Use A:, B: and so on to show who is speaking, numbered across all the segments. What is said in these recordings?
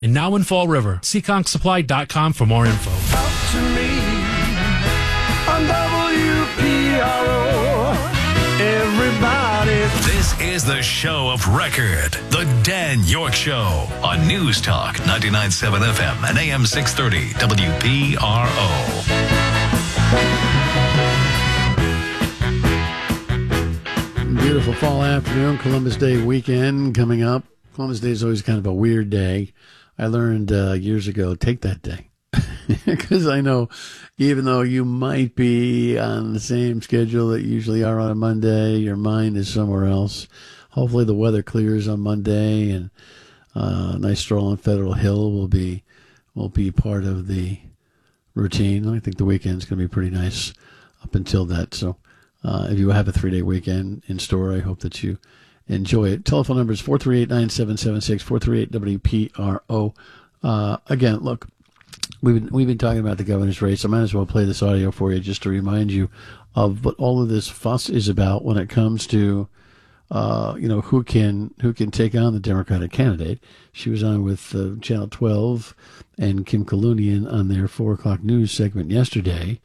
A: And now in Fall River, SeekonkSupply.com for more info.
B: Talk to me on WPRO. Everybody.
C: This is the show of record, The Dan York Show, on News Talk 99.7 FM and AM 630 WPRO.
D: Beautiful fall afternoon, Columbus Day weekend coming up. Columbus Day is always kind of a weird day. I learned years ago, take that day. Because I know even though you might be on the same schedule that you usually are on a Monday, your mind is somewhere else. Hopefully the weather clears on Monday and a nice stroll on Federal Hill will be part of the routine. I think the weekend's going to be pretty nice up until that. So if you have a 3-day weekend in store, I hope that you enjoy it. Telephone number is 438-9776, 438-WPRO. Again, look, we've been talking about the governor's race. I might as well play this audio for you just to remind you of what all of this fuss is about when it comes to who can take on the Democratic candidate. She was on with Channel 12 and Kim Kalunian on their 4 o'clock news segment yesterday.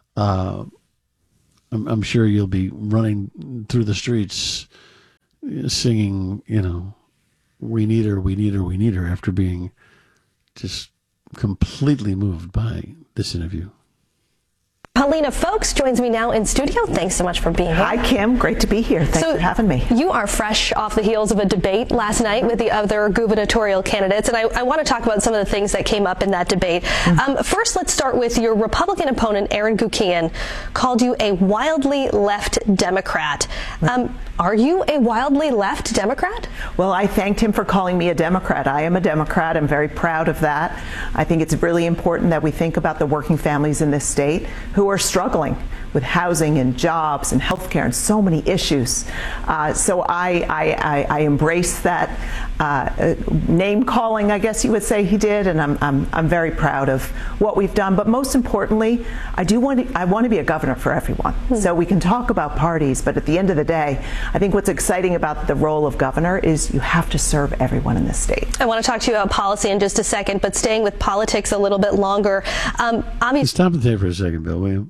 D: I'm sure you'll be running through the streets singing, we need her, we need her, we need her, after being just completely moved by this interview.
E: Helena Foulkes joins me now in studio. Thanks so much for being here.
F: Hi, Kim. Great to be here. Thanks for having me.
E: You are fresh off the heels of a debate last night with the other gubernatorial candidates, and I want to talk about some of the things that came up in that debate. First, let's start with your Republican opponent, Aaron Guckian, called you a wildly left Democrat. Are you a wildly left Democrat?
F: Well, I thanked him for calling me a Democrat. I am a Democrat. I'm very proud of that. I think it's really important that we think about the working families in this state who are struggling with housing and jobs and health care and so many issues. So I embrace that name calling, I guess you would say he did, and I'm very proud of what we've done. But most importantly, I want to be a governor for everyone. So we can talk about parties, but at the end of the day, I think what's exciting about the role of governor is you have to serve everyone in this state.
E: I want to talk to you about policy in just a second, but staying with politics a little bit longer. Obviously,
D: stop it there for a second, Bill, will you?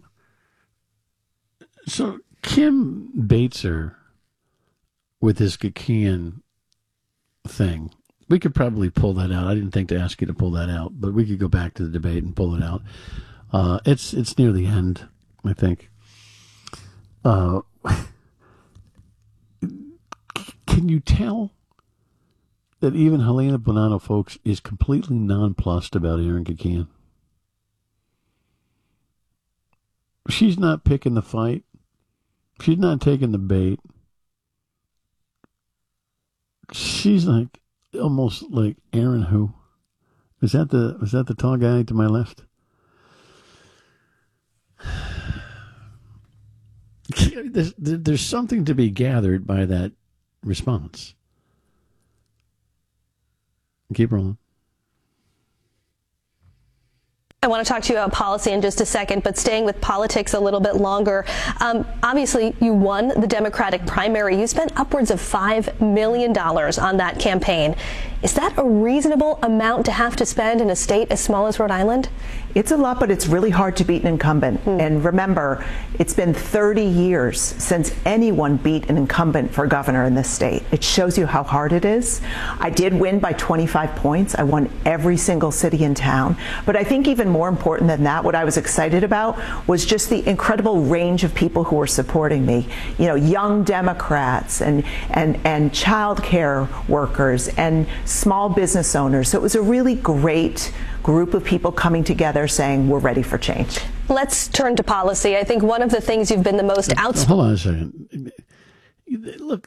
D: So Kim baits her with this Guckian thing. We could probably pull that out. I didn't think to ask you to pull that out, but we could go back to the debate and pull it out. It's near the end, I think. Can you tell that even Helena Bonanno Foulkes is completely nonplussed about Aaron Guckian? She's not picking the fight. She's not taking the bait. She's like almost like Aaron who? Was that the tall guy to my left? There's something to be gathered by that response. Keep rolling.
E: I want to talk to you about policy in just a second, but staying with politics a little bit longer. Obviously, you won the Democratic primary. You spent upwards of $5 million on that campaign. Is that a reasonable amount to have to spend in a state as small as Rhode Island?
F: It's a lot, but it's really hard to beat an incumbent. And remember, it's been 30 years since anyone beat an incumbent for governor in this state. It shows you how hard it is. I did win by 25 points. I won every single city in town. But I think even more important than that, what I was excited about was just the incredible range of people who were supporting me. You know, young Democrats and child care workers and small business owners. So it was a really great group of people coming together saying, we're ready for change.
E: Let's turn to policy. I think one of the things you've been the most outspoken.
D: Hold on a second. Look,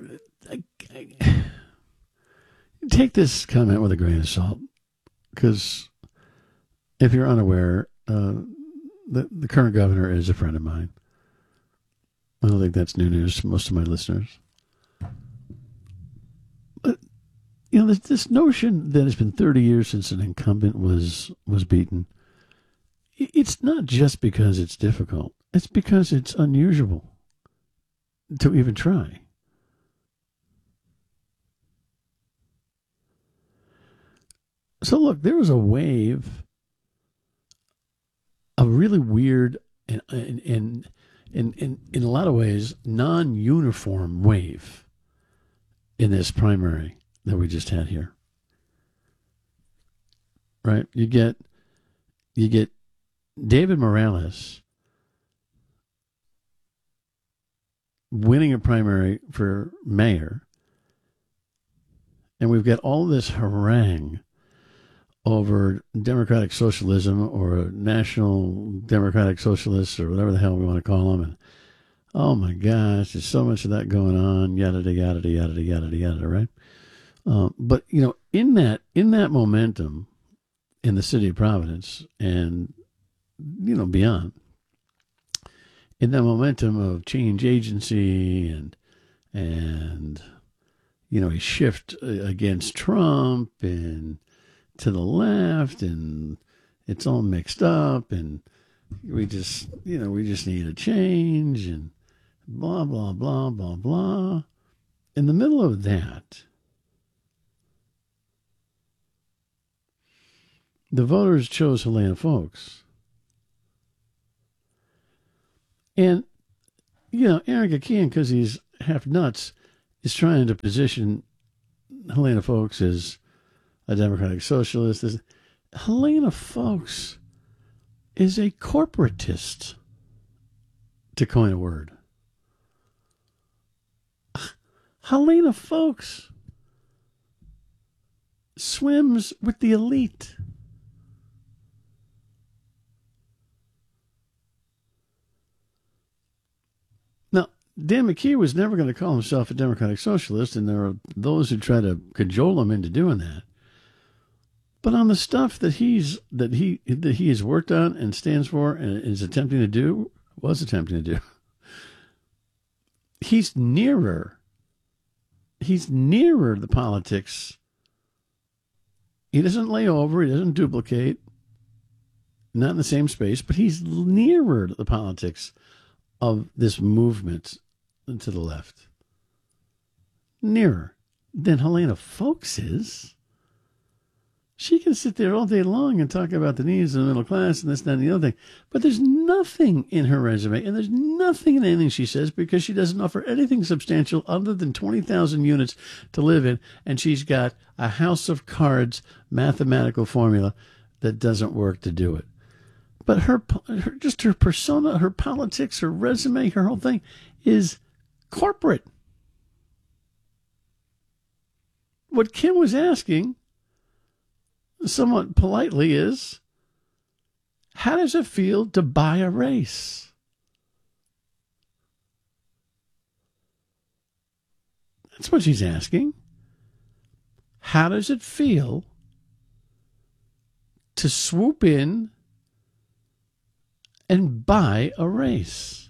D: take this comment with a grain of salt, because if you're unaware, the current governor is a friend of mine. I don't think that's new news to most of my listeners. But, you know, this notion that it's been 30 years since an incumbent was beaten, it's not just because it's difficult. It's because it's unusual to even try. So look, there was a wave, a really weird and in a lot of ways non-uniform wave in this primary that we just had here. Right? You get David Morales winning a primary for mayor, and we've got all this harangue over democratic socialism or national democratic socialists or whatever the hell we want to call them. And oh my gosh, there's so much of that going on, yada, yada, yada, yada, yada, right? But, you know, in that momentum in the city of Providence and, you know, beyond, in that momentum of change agency and you know, a shift against Trump and to the left, and it's all mixed up, and we just need a change, and blah, blah, blah, blah, blah. In the middle of that, the voters chose Helena Foulkes. And, you know, Aaron Guckian, because he's half nuts, is trying to position Helena Foulkes as a democratic socialist. Helena Foulkes is a corporatist, to coin a word. Helena Foulkes swims with the elite. Now, Dan McKee was never going to call himself a democratic socialist, and there are those who try to cajole him into doing that. But on the stuff that he has worked on and stands for and was attempting to do, he's nearer the politics. He doesn't lay over, he doesn't duplicate, not in the same space, but he's nearer to the politics of this movement to the left. Nearer than Helena Foulkes is. She can sit there all day long and talk about the needs of the middle class and this, that, and the other thing. But there's nothing in her resume, and there's nothing in anything she says, because she doesn't offer anything substantial other than 20,000 units to live in, and she's got a house of cards mathematical formula that doesn't work to do it. But her persona, her politics, her resume, her whole thing is corporate. What Kim was asking, somewhat politely, is, how does it feel to buy a race? That's what she's asking. How does it feel to swoop in and buy a race?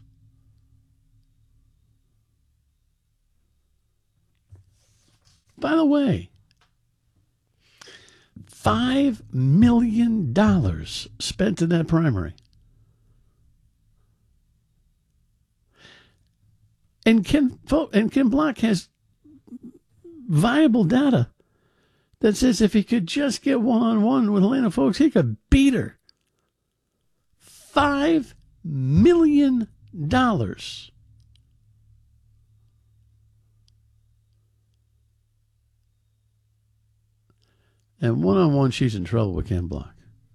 D: By the way, $5 million spent in that primary. And Ken Block has viable data that says if he could just get one-on-one with Helena Foulkes, he could beat her. $5 million. And one-on-one, she's in trouble with Ken Block.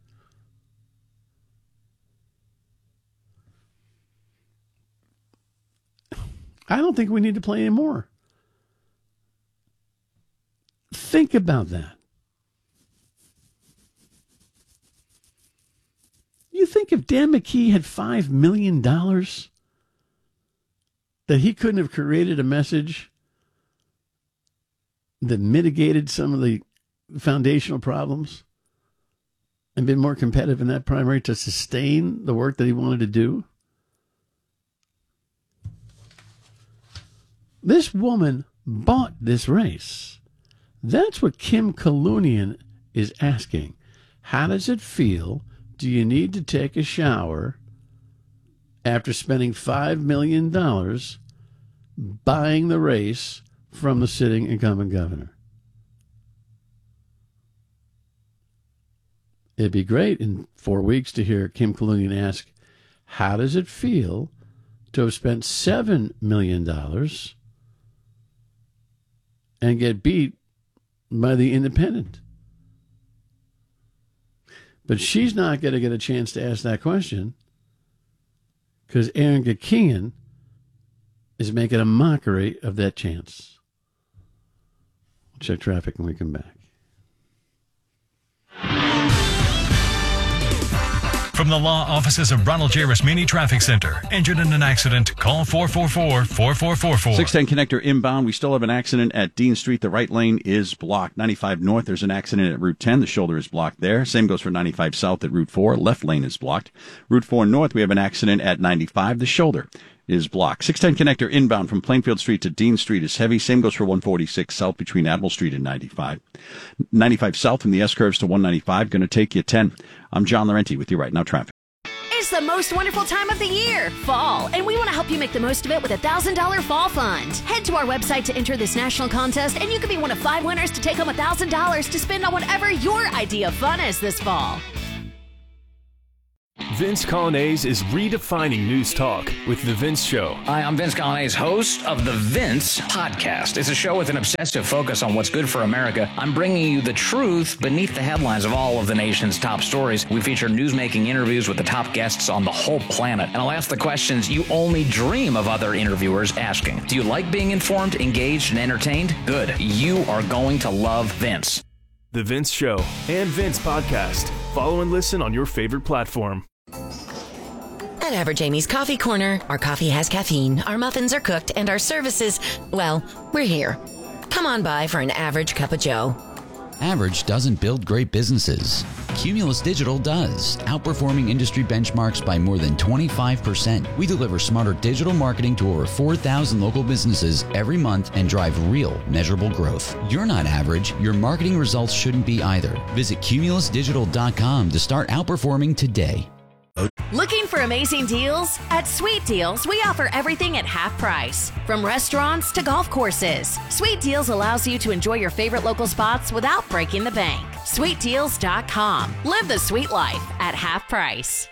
D: I don't think we need to play anymore. Think about that. You think if Dan McKee had $5 million, that he couldn't have created a message that mitigated some of the foundational problems and been more competitive in that primary to sustain the work that he wanted to do? This woman bought this race. That's what Kim Kalunian is asking. How does it feel? Do you need to take a shower after spending $5 million buying the race from the sitting incumbent governor? it'd be great in 4 weeks to hear Kim Kalunian ask, how does it feel to have spent $7 million and get beat by The Independent? But she's not going to get a chance to ask that question because Aaron Guckian is making a mockery of that chance. We'll check traffic when we come back.
C: From the law offices of Ronald J. Rasmini Traffic Center. Injured in an accident? Call 444-4444.
G: 610 connector inbound. We still have an accident at Dean Street. The right lane is blocked. 95 north, there's an accident at Route 10. The shoulder is blocked there. Same goes for 95 south at Route 4. Left lane is blocked. Route 4 north, we have an accident at 95. The shoulder is blocked. 610 connector inbound from Plainfield Street to Dean Street is heavy. Same goes for 146 south between Admiral Street and 95. 95 south from the S-curves to 195. Going to take you 10. I'm John Laurenti with you right now, traffic.
H: It's the most wonderful time of the year, fall, and we want to help you make the most of it with a $1,000 fall fund. Head to our website to enter this national contest, and you could be one of 5 winners to take home $1,000 to spend on whatever your idea of fun is this fall.
I: Vince Colonnese is redefining news talk with The Vince Show.
J: Hi, I'm Vince Colonnese, host of The Vince Podcast. It's a show with an obsessive focus on what's good for America. I'm bringing you the truth beneath the headlines of all of the nation's top stories. We feature newsmaking interviews with the top guests on the whole planet. And I'll ask the questions you only dream of other interviewers asking. Do you like being informed, engaged, and entertained? Good. You are going to love Vince.
I: The Vince Show and Vince Podcast. Follow and listen on your favorite platform.
K: At Average Amy's Coffee Corner, our coffee has caffeine, our muffins are cooked, and our services, well, we're here. Come on by for an average cup of joe.
L: Average doesn't build great businesses. Cumulus Digital does, outperforming industry benchmarks by more than 25%. We deliver smarter digital marketing to over 4,000 local businesses every month and drive real, measurable growth. You're not average. Your marketing results shouldn't be either. Visit cumulusdigital.com to start outperforming today.
H: Looking for amazing deals? At Sweet Deals, we offer everything at half price. From restaurants to golf courses, Sweet Deals allows you to enjoy your favorite local spots without breaking the bank. SweetDeals.com. Live the sweet life at half price.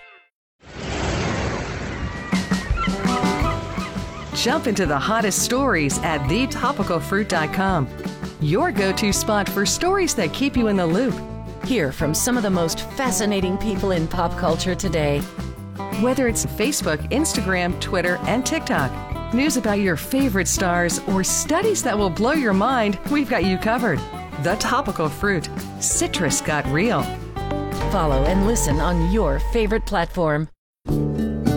M: Jump into the hottest stories at thetopicalfruit.com. Your go-to spot for stories that keep you in the loop.
K: Hear from some of the most fascinating people in pop culture today.
M: Whether it's Facebook, Instagram, Twitter, and TikTok, news about your favorite stars, or studies that will blow your mind, we've got you covered. The Topical Fruit. Citrus got real.
K: Follow and listen on your favorite platform.